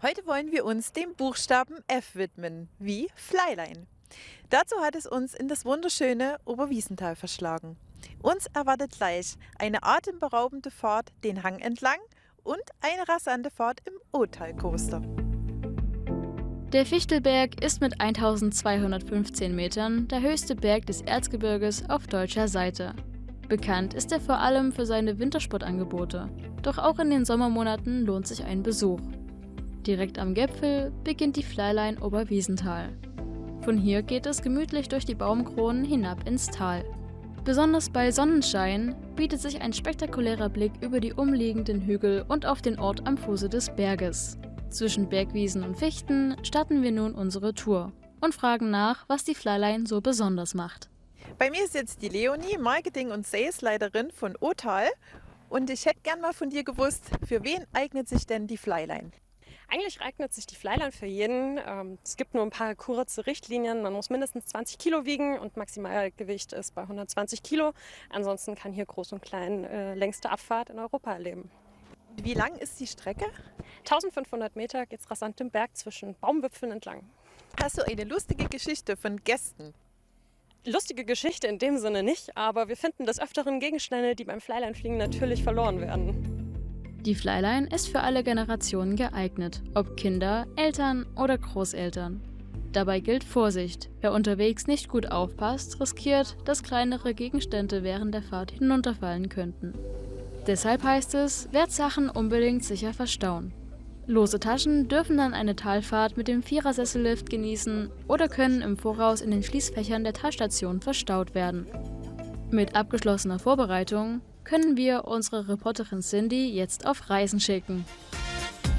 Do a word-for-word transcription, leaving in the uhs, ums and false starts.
Heute wollen wir uns dem Buchstaben F widmen, wie Flylein. Dazu hat es uns in das wunderschöne Oberwiesenthal verschlagen. Uns erwartet gleich eine atemberaubende Fahrt den Hang entlang und eine rasante Fahrt im Othal-Coaster. Der Fichtelberg ist mit eintausendzweihundertfünfzehn Metern der höchste Berg des Erzgebirges auf deutscher Seite. Bekannt ist er vor allem für seine Wintersportangebote, doch auch in den Sommermonaten lohnt sich ein Besuch. Direkt am Gipfel beginnt die Flylein Oberwiesenthal. Von hier geht es gemütlich durch die Baumkronen hinab ins Tal. Besonders bei Sonnenschein bietet sich ein spektakulärer Blick über die umliegenden Hügel und auf den Ort am Fuße des Berges. Zwischen Bergwiesen und Fichten starten wir nun unsere Tour und fragen nach, was die Flylein so besonders macht. Bei mir ist jetzt die Leonie, Marketing- und Salesleiterin von Othal. Und ich hätte gern mal von dir gewusst, für wen eignet sich denn die Flylein? Eigentlich eignet sich die Flylein für jeden. Es gibt nur ein paar kurze Richtlinien. Man muss mindestens zwanzig Kilo wiegen und Maximalgewicht ist bei hundertzwanzig Kilo. Ansonsten kann hier Groß und Klein äh, längste Abfahrt in Europa erleben. Wie lang ist die Strecke? eintausendfünfhundert Meter geht es rasant den Berg zwischen Baumwipfeln entlang. Hast du eine lustige Geschichte von Gästen? Lustige Geschichte in dem Sinne nicht, aber wir finden des Öfteren Gegenstände, die beim Flylein-Fliegen natürlich verloren werden. Die Flylein ist für alle Generationen geeignet, ob Kinder, Eltern oder Großeltern. Dabei gilt Vorsicht: Wer unterwegs nicht gut aufpasst, riskiert, dass kleinere Gegenstände während der Fahrt hinunterfallen könnten. Deshalb heißt es, Wertsachen unbedingt sicher verstauen. Lose Taschen dürfen dann eine Talfahrt mit dem Vierersessellift genießen oder können im Voraus in den Schließfächern der Talstation verstaut werden. Mit abgeschlossener Vorbereitung können wir unsere Reporterin Cindy jetzt auf Reisen schicken.